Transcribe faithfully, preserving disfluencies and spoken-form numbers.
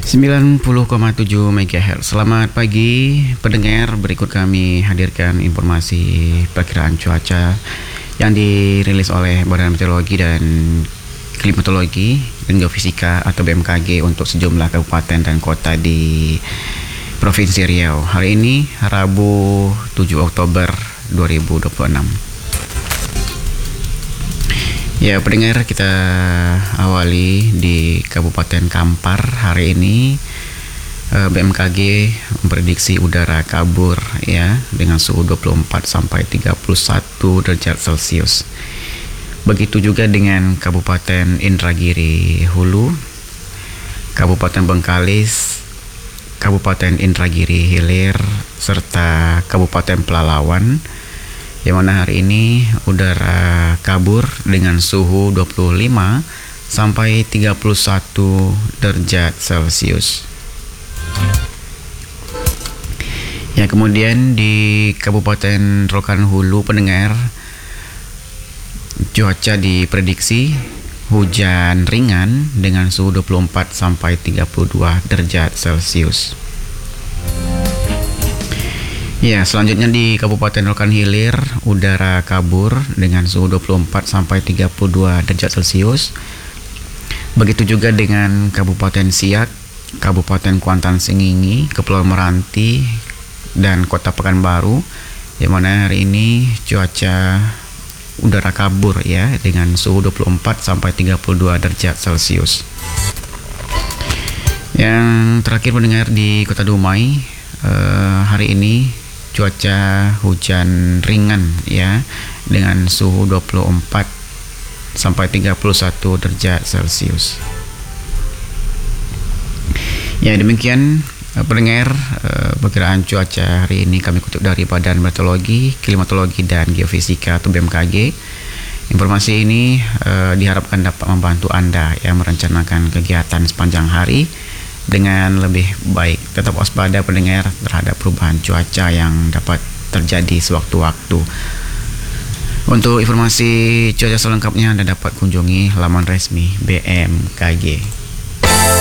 sembilan puluh koma tujuh megahertz. Selamat pagi pendengar, berikut kami hadirkan informasi perkiraan cuaca yang dirilis oleh Badan Meteorologi dan Klimatologi dan Geofisika atau B M K G untuk sejumlah kabupaten dan kota di Provinsi Riau. Hari ini Rabu tujuh Oktober dua ribu dua puluh enam. Ya pendengar, kita awali di Kabupaten Kampar. Hari ini B M K G memprediksi udara kabur ya dengan suhu dua puluh empat sampai tiga puluh satu derajat Celcius. Begitu juga dengan Kabupaten Indragiri Hulu, Kabupaten Bengkalis, Kabupaten Indragiri Hilir, serta Kabupaten Pelalawan, yang mana hari ini udara kabur dengan suhu dua puluh lima sampai tiga puluh satu derajat Celcius. Ya, kemudian di Kabupaten Rokan Hulu pendengar, cuaca diprediksi hujan ringan dengan suhu dua puluh empat sampai tiga puluh dua derajat Celcius. Ya, selanjutnya di Kabupaten Rokan Hilir, udara kabur dengan suhu dua puluh empat sampai tiga puluh dua derajat Celcius. Begitu juga dengan Kabupaten Siak, Kabupaten Kuantan Sengingi, Kepulauan Meranti, dan Kota Pekanbaru, yang mana hari ini cuaca udara kabur ya dengan suhu dua puluh empat sampai tiga puluh dua derajat Celcius. Yang terakhir mendengar di Kota Dumai, eh, hari ini cuaca hujan ringan ya dengan suhu dua puluh empat sampai tiga puluh satu derajat Celcius. Ya, demikian pendengar perkiraan cuaca hari ini kami kutip dari Badan Meteorologi, Klimatologi dan Geofisika atau B M K G. Informasi ini uh, diharapkan dapat membantu Anda yang merencanakan kegiatan sepanjang hari dengan lebih baik. Tetap waspada pendengar terhadap perubahan cuaca yang dapat terjadi sewaktu-waktu. Untuk informasi cuaca selengkapnya Anda dapat kunjungi laman resmi B M K G.